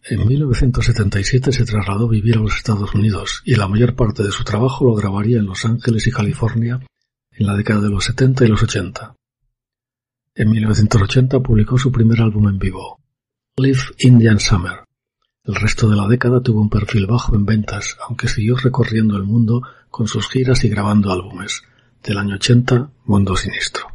En 1977 se trasladó a vivir a los Estados Unidos y la mayor parte de su trabajo lo grabaría en Los Ángeles y California en la década de los 70 y los 80. En 1980 publicó su primer álbum en vivo, Live Indian Summer. El resto de la década tuvo un perfil bajo en ventas, aunque siguió recorriendo el mundo con sus giras y grabando álbumes. Del año 80, Mundo Sinistro.